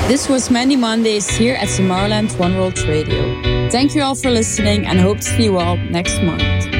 This was Mandy Mondays here at Tomorrowland One World Radio. Thank you all for listening and hope to see you all next month.